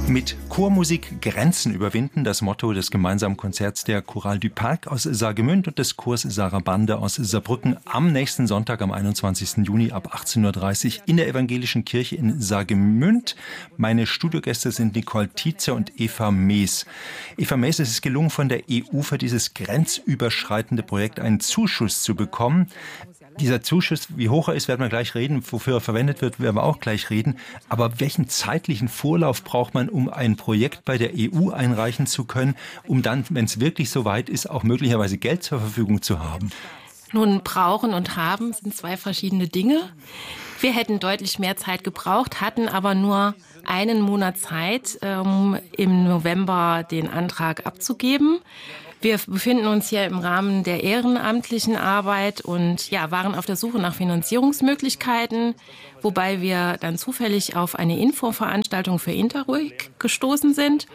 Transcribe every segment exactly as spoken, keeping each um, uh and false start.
Mit Chormusik Grenzen überwinden, das Motto des gemeinsamen Konzerts der Chorale du Parc aus Saargemünd und des Chors Sarabande aus Saarbrücken am nächsten Sonntag, am einundzwanzigsten Juni ab achtzehn Uhr dreißig in der Evangelischen Kirche in Saargemünd. Meine Studiogäste sind Nicole Tietze und Eva Mees. Eva Mees, es ist gelungen, von der E U für dieses grenzüberschreitende Projekt einen Zuschuss zu bekommen. Dieser Zuschuss, wie hoch er ist, werden wir gleich reden. Wofür er verwendet wird, werden wir auch gleich reden. Aber welchen zeitlichen Vorlauf braucht man, um ein Projekt bei der E U einreichen zu können, um dann, wenn es wirklich soweit ist, auch möglicherweise Geld zur Verfügung zu haben? Nun, brauchen und haben sind zwei verschiedene Dinge. Wir hätten deutlich mehr Zeit gebraucht, hatten aber nur einen Monat Zeit, um im November den Antrag abzugeben. Wir befinden uns hier im Rahmen der ehrenamtlichen Arbeit und ja, waren auf der Suche nach Finanzierungsmöglichkeiten, wobei wir dann zufällig auf eine Infoveranstaltung für Interreg gestoßen sind.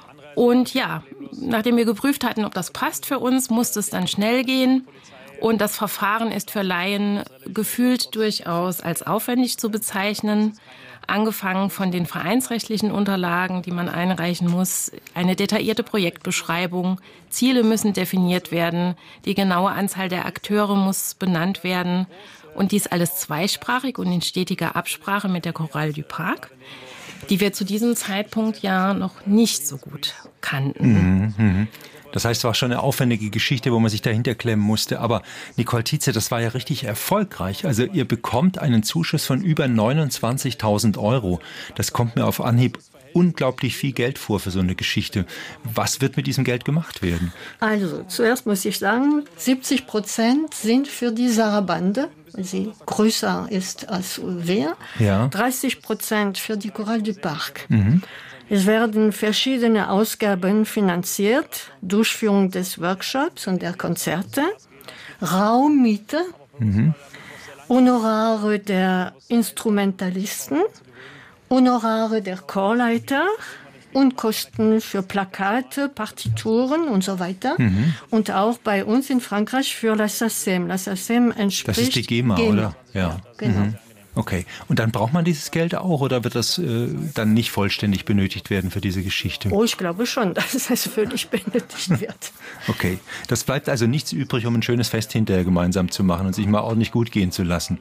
Und ja, nachdem wir geprüft hatten, ob das passt für uns, musste es dann schnell gehen. Und das Verfahren ist für Laien gefühlt durchaus als aufwendig zu bezeichnen. Angefangen von den vereinsrechtlichen Unterlagen, die man einreichen muss, eine detaillierte Projektbeschreibung, Ziele müssen definiert werden, die genaue Anzahl der Akteure muss benannt werden und dies alles zweisprachig und in stetiger Absprache mit der Chorale du Parc, die wir zu diesem Zeitpunkt ja noch nicht so gut kannten. Mhm. Das heißt, es war schon eine aufwendige Geschichte, wo man sich dahinter klemmen musste. Aber Nicole Tietze, das war ja richtig erfolgreich. Also ihr bekommt einen Zuschuss von über neunundzwanzigtausend Euro. Das kommt mir auf Anhieb unglaublich viel Geld vor für so eine Geschichte. Was wird mit diesem Geld gemacht werden? Also zuerst muss ich sagen, siebzig Prozent sind für die Sarabande, weil sie größer ist als wir. Ja. dreißig Prozent für die Chorale du Parc. Mhm. Es werden verschiedene Ausgaben finanziert, Durchführung des Workshops und der Konzerte, Raummiete, mhm. Honorare der Instrumentalisten, Honorare der Chorleiter und Kosten für Plakate, Partituren und so weiter. Mhm. Und auch bei uns in Frankreich für La S A C E M. La S A C E M entspricht Das ist die GEMA, GEMA. Oder? Ja, genau. Mhm. Okay. Und dann braucht man dieses Geld auch oder wird das äh, dann nicht vollständig benötigt werden für diese Geschichte? Oh, ich glaube schon, dass es völlig benötigt wird. Okay. Das bleibt also nichts übrig, um ein schönes Fest hinterher gemeinsam zu machen und sich mal ordentlich gut gehen zu lassen.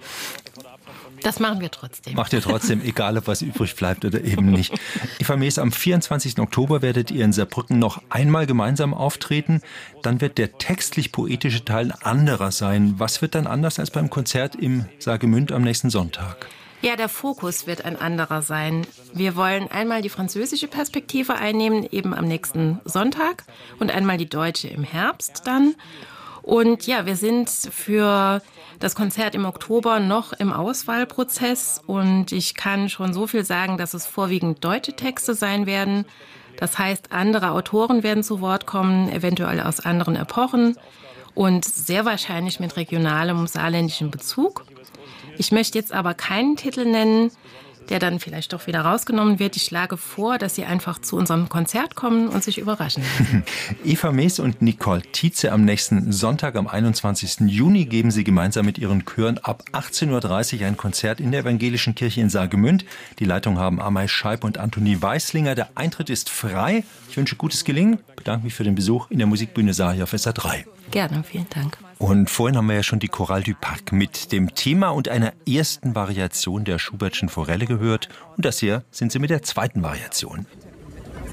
Das machen wir trotzdem. Macht ihr trotzdem, egal ob was übrig bleibt oder eben nicht. Eva Mees, am vierundzwanzigsten Oktober werdet ihr in Saarbrücken noch einmal gemeinsam auftreten. Dann wird der textlich-poetische Teil anderer sein. Was wird dann anders als beim Konzert im Saargemünd am nächsten Sonntag? Ja, der Fokus wird ein anderer sein. Wir wollen einmal die französische Perspektive einnehmen, eben am nächsten Sonntag, und einmal die deutsche im Herbst dann. Und ja, wir sind für das Konzert im Oktober noch im Auswahlprozess und ich kann schon so viel sagen, dass es vorwiegend deutsche Texte sein werden. Das heißt, andere Autoren werden zu Wort kommen, eventuell aus anderen Epochen und sehr wahrscheinlich mit regionalem saarländischem Bezug. Ich möchte jetzt aber keinen Titel nennen, der dann vielleicht doch wieder rausgenommen wird. Ich schlage vor, dass Sie einfach zu unserem Konzert kommen und sich überraschen lassen. Eva Mees und Nicole Tietze am nächsten Sonntag, am einundzwanzigsten Juni, geben Sie gemeinsam mit Ihren Chören ab achtzehn Uhr dreißig ein Konzert in der Evangelischen Kirche in Saargemünd. Die Leitung haben Amay Scheib und Antonie Weißlinger. Der Eintritt ist frei. Ich wünsche gutes Gelingen. Bedanke mich für den Besuch in der Musikbühne Saar hier auf S A drei. Gerne, vielen Dank. Und vorhin haben wir ja schon die Chorale du Parc mit dem Thema und einer ersten Variation der Schubertschen Forelle gehört. Und das hier sind sie mit der zweiten Variation.